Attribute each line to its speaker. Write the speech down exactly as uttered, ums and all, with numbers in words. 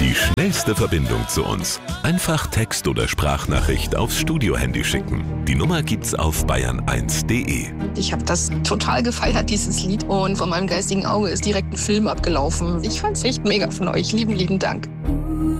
Speaker 1: Die schnellste Verbindung zu uns. Einfach Text oder Sprachnachricht aufs Studiohandy schicken. Die Nummer gibt's auf bayern eins punkt de.
Speaker 2: Ich habe das total gefeiert, dieses Lied. Und vor meinem geistigen Auge ist direkt ein Film abgelaufen. Ich fand's echt mega von euch. Lieben, lieben Dank.